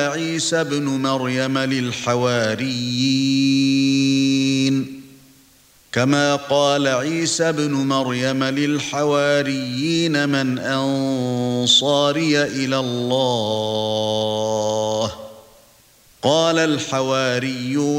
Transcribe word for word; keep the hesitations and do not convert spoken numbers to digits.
عيسى ابن مريم للحواريين كما قال عيسى ابن مريم للحواريين من أنصاري إلى الله قال الحواريون